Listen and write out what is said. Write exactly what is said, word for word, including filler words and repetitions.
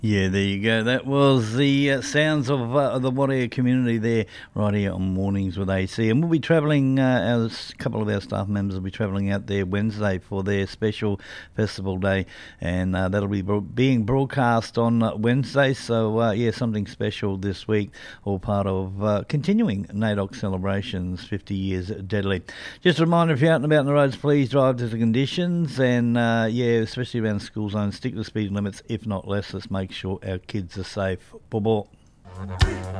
Yeah, there you go. That was the uh, sounds of uh, the Warrior community there, right here on Mornings with A C. And we'll be travelling, uh, a couple of our staff members will be travelling out there Wednesday for their special festival day. And uh, that'll be bro- being broadcast on uh, Wednesday. So, uh, yeah, something special this week, all part of uh, continuing NAIDOC celebrations, fifty years deadly. Just a reminder, if you're out and about on the roads, please drive to the conditions. And, uh, yeah, especially around the school zone, stick to the speed limits, if not less. Let's make sure our kids are safe. Bye-bye.